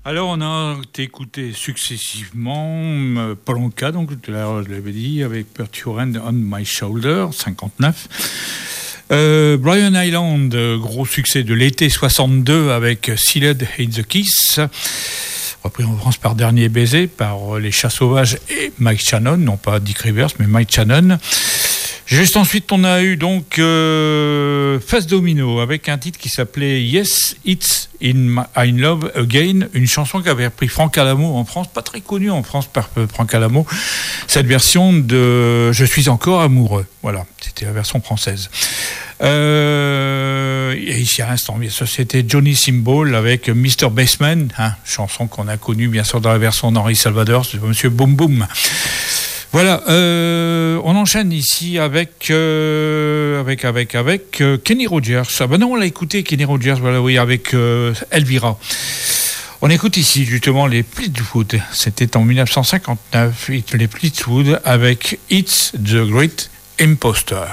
Alors, on a écouté successivement Polonka, donc tout à l'heure je l'avais dit, avec Put Your Hand on My Shoulder, 59. Brian Hyland, gros succès de l'été 62 avec Sealed Hate the Kiss, repris en France par Dernier Baiser, par Les Chats Sauvages et Mike Shannon, non pas Dick Rivers, mais Mike Shannon. Juste ensuite, on a eu donc Fast Domino avec un titre qui s'appelait Yes, It's in Love Again, une chanson qu'avait repris Franck Alamo en France, pas très connue en France par Franck Alamo. Cette version de Je suis encore amoureux, voilà, c'était la version française. Et ici à l'instant, bien sûr, c'était Johnny Symbol avec Mr. Bassman, chanson qu'on a connue bien sûr dans la version d'Henri Salvador, c'est Monsieur Boom Boom. Voilà, on enchaîne ici avec Kenny Rogers. Ah ben non, on l'a écouté Kenny Rogers, voilà, oui, avec Elvira. On écoute ici justement les Fleetwood. C'était en 1959, les Fleetwood avec It's the Great Imposter.